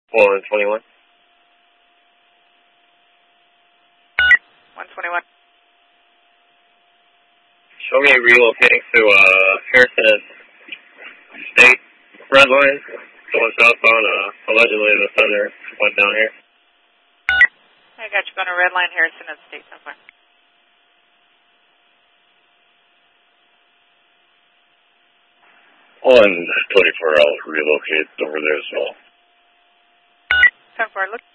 121. 121. Show me relocating to Harrison State red line. Going southbound. Allegedly the thunder went down here. I got you going to red line Harrison at State somewhere. On 24, I'll relocate over there as well. 10-4, look